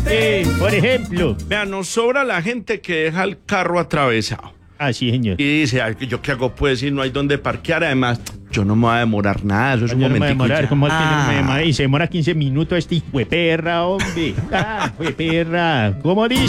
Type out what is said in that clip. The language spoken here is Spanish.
Por ejemplo. Vean, nos sobra la gente que deja el carro atravesado. Ah, sí, señor. Y dice, "Ay, ¿yo qué hago? Pues si no hay dónde parquear. Además, yo no me voy a demorar nada. Eso es un Yo no me voy a momentico. demorar, Ya. ¿cómo es que no me demora? Y se demora 15 minutos este hijo de perra, hombre. Ah, hijo de perra. ¿Cómo dice?